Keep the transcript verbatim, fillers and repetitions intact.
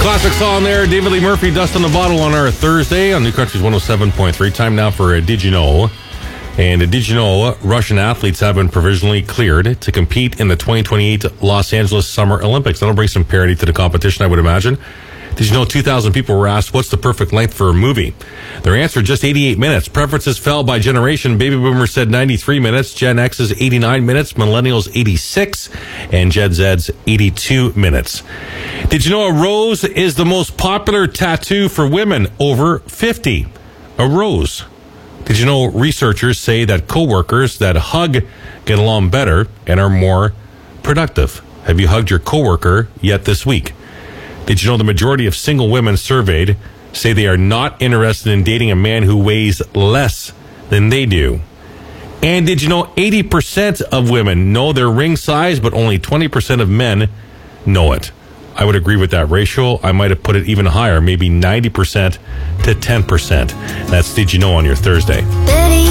Classic song there. David Lee Murphy, Dust on the Bottle on our Thursday on New Country's one oh seven point three. Time now for a Did You Know? And uh, did you know Russian athletes have been provisionally cleared to compete in the twenty twenty-eight Los Angeles Summer Olympics? That'll bring some parity to the competition, I would imagine. Did you know two thousand people were asked what's the perfect length for a movie? Their answer, just eighty-eight minutes. Preferences fell by generation. Baby boomers said ninety-three minutes. Gen X is eighty-nine minutes. Millennials eighty-six. And Gen Z's eighty-two minutes. Did you know a rose is the most popular tattoo for women over fifty? A rose. Did you know researchers say that coworkers that hug get along better and are more productive? Have you hugged your coworker yet this week? Did you know the majority of single women surveyed say they are not interested in dating a man who weighs less than they do? And did you know eighty percent of women know their ring size, but only twenty percent of men know it? I would agree with that ratio. I might have put it even higher, maybe ninety percent to ten percent. That's Did You Know on your Thursday. Betty